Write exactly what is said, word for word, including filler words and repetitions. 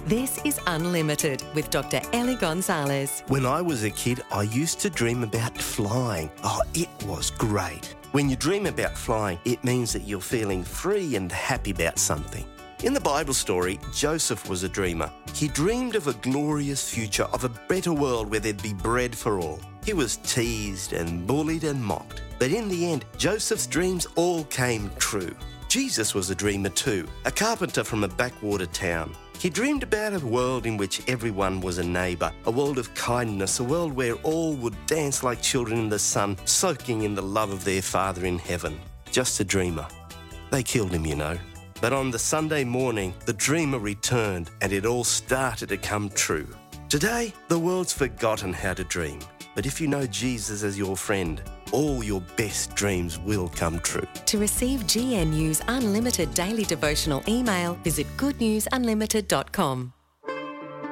This is Unlimited with Doctor Ellie Gonzalez. When I was a kid, I used to dream about flying. Oh, it was great. When you dream about flying, it means that you're feeling free and happy about something. In the Bible story, Joseph was a dreamer. He dreamed of a glorious future, of a better world where there'd be bread for all. He was teased and bullied and mocked. But in the end, Joseph's dreams all came true. Jesus was a dreamer too, a carpenter from a backwater town. He dreamed about a world in which everyone was a neighbour, a world of kindness, a world where all would dance like children in the sun, soaking in the love of their Father in heaven. Just a dreamer. They killed him, you know. But on the Sunday morning, the dreamer returned and it all started to come true. Today, the world's forgotten how to dream. But if you know Jesus as your friend, all your best dreams will come true. To receive G N U's Unlimited daily devotional email, visit good news unlimited dot com.